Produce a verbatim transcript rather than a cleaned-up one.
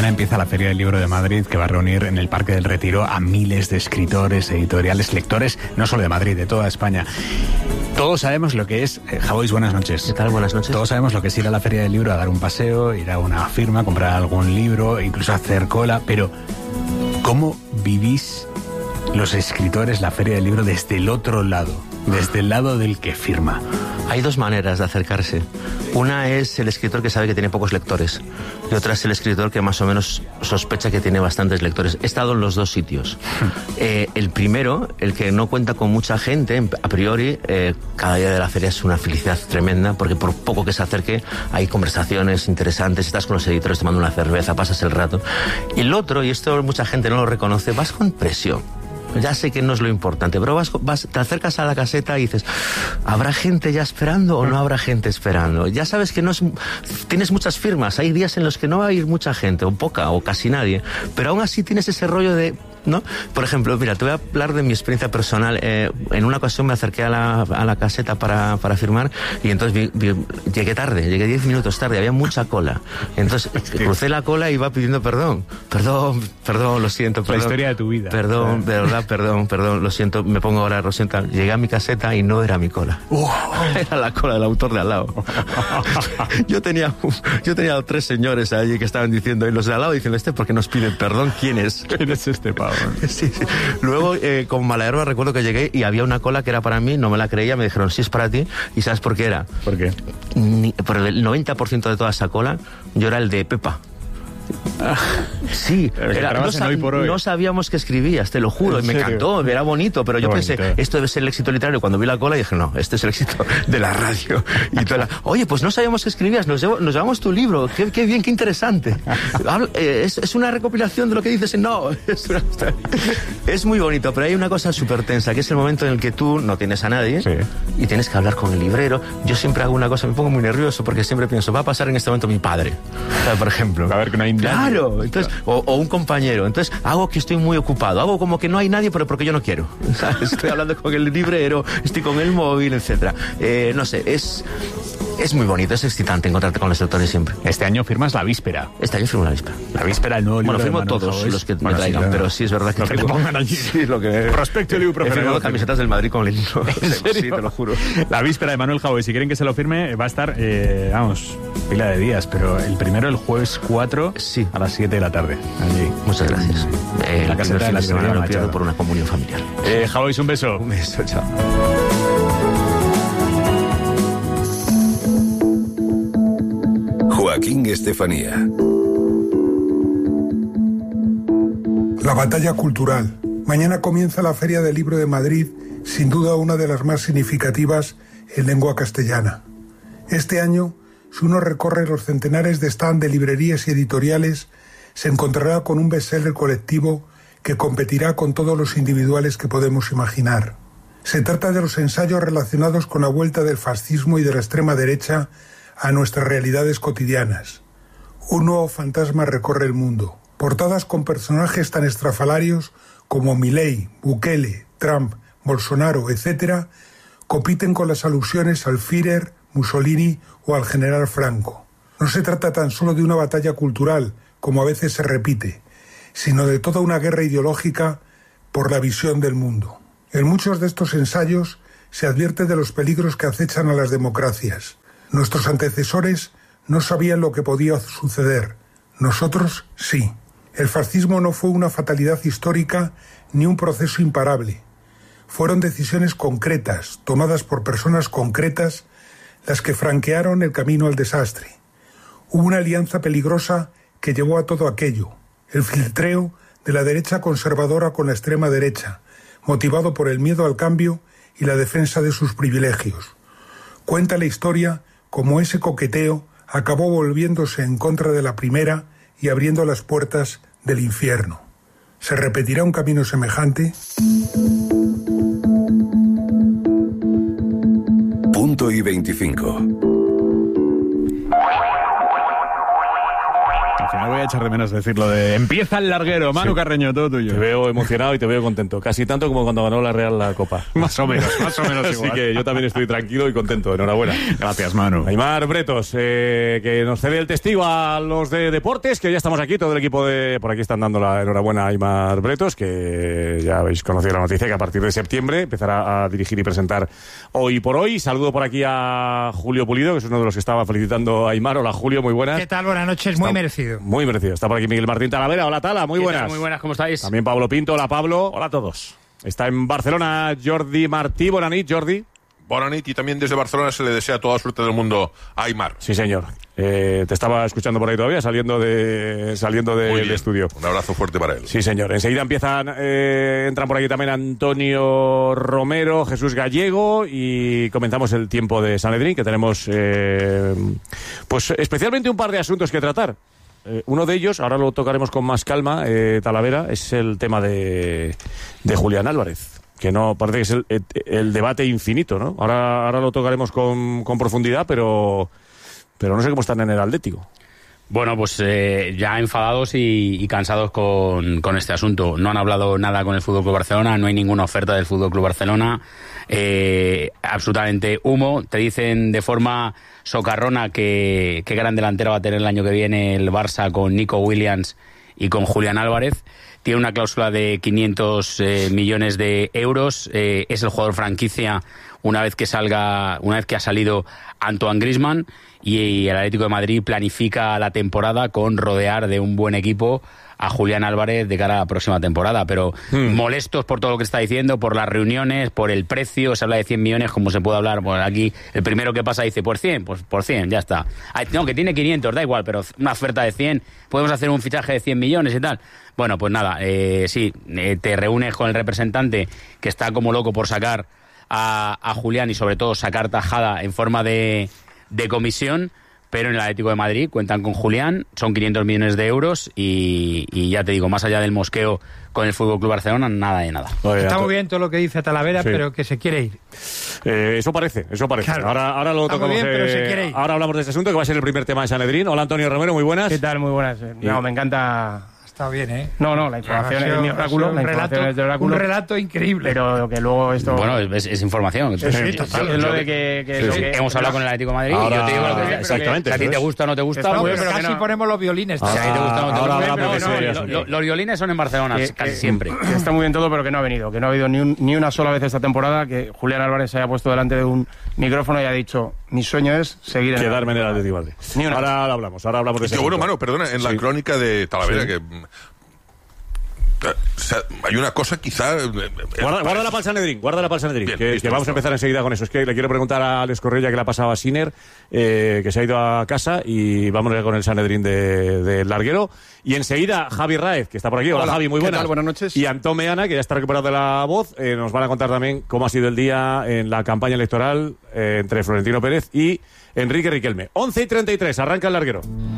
Mañana empieza la Feria del Libro de Madrid, que va a reunir en el Parque del Retiro a miles de escritores, editoriales, lectores, no solo de Madrid, de toda España. Todos sabemos lo que es... Eh, Javois, buenas noches. ¿Qué tal? Buenas noches. Todos sabemos lo que es ir a la Feria del Libro a dar un paseo, ir a una firma, comprar algún libro, incluso hacer cola, pero ¿cómo vivís los escritores la Feria del Libro desde el otro lado, desde el lado del que firma? Hay dos maneras de acercarse. Una es el escritor que sabe que tiene pocos lectores y otra es el escritor que más o menos sospecha que tiene bastantes lectores. He estado en los dos sitios. Eh, el primero, el que no cuenta con mucha gente, a priori, eh, cada día de la feria es una felicidad tremenda porque por poco que se acerque hay conversaciones interesantes, estás con los editores tomando una cerveza, pasas el rato. Y el otro, y esto mucha gente no lo reconoce, vas con presión. Ya sé que no es lo importante, pero vas, vas, te acercas a la caseta y dices, ¿habrá gente ya esperando o no habrá gente esperando? Ya sabes que no es, tienes muchas firmas, hay días en los que no va a ir mucha gente, o poca, o casi nadie, pero aún así tienes ese rollo de, ¿no? Por ejemplo, mira, te voy a hablar de mi experiencia personal. Eh, en una ocasión me acerqué a la, a la caseta para, para firmar y entonces vi, vi, llegué tarde, llegué diez minutos tarde, había mucha cola. Entonces crucé la cola y iba pidiendo perdón, perdón, perdón, lo siento, perdón. La historia de tu vida. Perdón, de verdad. Perdón, perdón, lo siento, me pongo ahora, lo siento. Llegué a mi caseta y no era mi cola. Uh, era la cola del autor de al lado. yo tenía yo tenía tres señores allí que estaban diciendo, y los de al lado diciendo, este, ¿por qué nos piden perdón? ¿Quién es? ¿Quién es este pavo? sí, sí. Luego, eh, con Malaherba recuerdo que llegué y había una cola que era para mí, no me la creía, me dijeron, sí, es para ti. ¿Y sabes por qué era? ¿Por qué? Ni, por el noventa por ciento de toda esa cola, yo era el de Pepa. Sí, era, no, sab hoy por hoy. no sabíamos que escribías, te lo juro, y me encantó, era bonito, pero yo Qué pensé, bonito. esto debe ser el éxito literario. Cuando vi la cola dije, no, este es el éxito de la radio. Y toda la, oye, pues no sabíamos que escribías, nos, llevo, nos llevamos tu libro, qué, qué bien, qué interesante. Habla, eh, es, es una recopilación de lo que dices, no, es, una, es muy bonito, pero hay una cosa súper tensa, que es el momento en el que tú no tienes a nadie, sí, y tienes que hablar con el librero. Yo siempre hago una cosa, me pongo muy nervioso porque siempre pienso, va a pasar en este momento mi padre, o sea, por ejemplo. A ver, que no hay Claro. Claro, entonces, o, o un compañero. Entonces, hago que estoy muy ocupado, hago como que no hay nadie, pero porque yo no quiero. ¿Sabes? Estoy hablando con el librero, estoy con el móvil, etcétera. Eh, no sé, es, es muy bonito, es excitante encontrarte con los lectores siempre. Este año firmas La Víspera. Este año firmo La Víspera. La Víspera, el nuevo libro. Bueno, firmo de Manuel todos Javois. los que Bueno, me traigan, sí, pero sí es verdad que... Lo que te pongan allí. Sí, lo que... Prospecto y libro He firmado preferido. camisetas del Madrid con el libro. ¿En serio? Sí, te lo juro. La Víspera de Manuel Javois. Si quieren que se lo firme, va a estar, eh, vamos, pila de días, pero el primero el jueves cuatro, sí, a las siete de la tarde. Allí. Muchas gracias. Eh, la caseta de la semana librería lo pierdo Machado. por una comunión familiar. Eh, Javois, un beso. Un beso, chao. Joaquín Estefanía. La batalla cultural. Mañana comienza la Feria del Libro de Madrid, sin duda una de las más significativas en lengua castellana. Este año, si uno recorre los centenares de stand de librerías y editoriales, se encontrará con un bestseller colectivo que competirá con todos los individuales que podemos imaginar. Se trata de los ensayos relacionados con la vuelta del fascismo y de la extrema derecha a nuestras realidades cotidianas. Un nuevo fantasma recorre el mundo. Portadas con personajes tan estrafalarios como Milei, Bukele, Trump, Bolsonaro, etcétera, compiten con las alusiones al Führer, Mussolini o al general Franco. No se trata tan solo de una batalla cultural, como a veces se repite, sino de toda una guerra ideológica por la visión del mundo. En muchos de estos ensayos se advierte de los peligros que acechan a las democracias. Nuestros antecesores no sabían lo que podía suceder. Nosotros sí. El fascismo no fue una fatalidad histórica ni un proceso imparable. Fueron decisiones concretas, tomadas por personas concretas, las que franquearon el camino al desastre. Hubo una alianza peligrosa que llevó a todo aquello, el filtreo de la derecha conservadora con la extrema derecha, motivado por el miedo al cambio y la defensa de sus privilegios. Cuenta la historia cómo ese coqueteo acabó volviéndose en contra de la primera y abriendo las puertas del infierno. ¿Se repetirá un camino semejante? Punto y veinticinco. Al final voy a echar de menos decirlo de empieza el larguero, Manu sí. Carreño, todo tuyo. Te veo emocionado y te veo contento, casi tanto como cuando ganó la Real la Copa. Más o menos, más o menos igual. Así que yo también estoy tranquilo y contento, enhorabuena. Gracias, Manu. Aimar Bretos, eh, que nos cede el testigo a los de deportes, que ya estamos aquí, todo el equipo de... Por aquí están dando la enhorabuena a Aimar Bretos, que ya habéis conocido la noticia, que a partir de septiembre empezará a dirigir y presentar Hoy por Hoy. Saludo por aquí a Julio Pulido, que es uno de los que estaba felicitando a Aimar. Hola, Julio, muy buenas. ¿Qué tal? Buenas noches, muy merecido. Muy merecido. Está por aquí Miguel Martín Talavera. Hola, Tala, muy buenas. Muy buenas, ¿cómo estáis? También Pablo Pinto. Hola, Pablo. Hola a todos. Está en Barcelona Jordi Martí. Buenas noches, Jordi. Buenas noches, y también desde Barcelona se le desea toda la suerte del mundo a Aimar. Sí, señor. Eh, te estaba escuchando por ahí todavía, saliendo de saliendo del estudio. Un abrazo fuerte para él. Sí, señor. Enseguida empiezan, eh, entran por aquí también Antonio Romero, Jesús Gallego, y comenzamos el tiempo de Sanedrín, que tenemos eh, pues especialmente un par de asuntos que tratar. Eh, uno de ellos, ahora lo tocaremos con más calma, eh, Talavera, es el tema de, de Julián Álvarez. Que no, parece que es el, el, el debate infinito, ¿no? Ahora, ahora lo tocaremos con, con profundidad, pero, pero no sé cómo están en el Atlético. Bueno, pues eh, ya enfadados y, y cansados con, con este asunto. No han hablado nada con el F C Barcelona, no hay ninguna oferta del F C Barcelona. Eh, absolutamente humo. Te dicen de forma socarrona que qué gran delantera va a tener el año que viene el Barça con Nico Williams y con Julián Álvarez. Tiene una cláusula de quinientos eh, millones de euros. Eh, es el jugador franquicia una vez que salga, una vez que ha salido Antoine Griezmann, y, y el Atlético de Madrid planifica la temporada con rodear de un buen equipo a Julián Álvarez de cara a la próxima temporada, pero hmm. molestos por todo lo que está diciendo, por las reuniones, por el precio. Se habla de cien millones, como se puede hablar. Bueno, aquí el primero que pasa dice por cien, pues por cien, ya está. Ay, no, que tiene quinientos, da igual, pero una oferta de cien, podemos hacer un fichaje de cien millones y tal. Bueno, pues nada, eh, sí, eh, te reúnes con el representante que está como loco por sacar a, a Julián, y sobre todo sacar tajada en forma de, de comisión. Pero en el Atlético de Madrid cuentan con Julián, son quinientos millones de euros y, y ya te digo, más allá del mosqueo con el F C Barcelona, nada de nada. Oye, está muy bien todo lo que dice Talavera, sí. pero que se quiere ir. Eh, eso parece, eso parece. Claro. Ahora, ahora lo tocamos. Bien, eh, pero se quiere ir. Ahora hablamos de este asunto, que va a ser el primer tema de Sanedrín. Hola, Antonio Romero, muy buenas. ¿Qué tal? Muy buenas. No, me encanta... Está bien, ¿eh? No, no, la información sido, es mi oráculo. Un, la relato, es del oráculo, un relato increíble. Pero que luego esto... Bueno, es, es información. Sí, sí, total. Es lo de que... que, sí, lo sí. que Hemos hablado con el Atlético de Madrid ahora, y yo te digo lo que... Exactamente. Que, que a ti te gusta o no te gusta. No, pues, pero casi no. ponemos los violines. Ah, si a ti te gusta o no te ahora gusta. hablamos Pero de no, series. lo, lo, los violines son en Barcelona, que, casi que, siempre. Que está muy bien todo, pero que no ha venido. Que no ha habido ni, un, ni una sola vez esta temporada que Julián Álvarez se haya puesto delante de un micrófono y haya dicho: mi sueño es seguir en Quedarme en el Atlético de Madrid. Ahora hablamos, ahora hablamos de eso. Bueno, Manu, perdona, en la sí. crónica de Talavera sí. que... O sea, hay una cosa quizá... Guarda, guarda la palsa Sanedrín, guarda la palsa Sanedrín, que, que vamos a empezar enseguida con eso. Es que le quiero preguntar a Alex Correia que le ha pasado a Sinner, eh, que se ha ido a casa, y vamos a ir con el Sanedrín de, de Larguero. Y enseguida Javi Raez, que está por aquí. Hola, Hola Javi, muy buenas. Buenas noches. Y Antón Meana, que ya está recuperado de la voz, eh, nos van a contar también cómo ha sido el día en la campaña electoral eh, entre Florentino Pérez y Enrique Riquelme. once y treinta y tres, arranca el Larguero.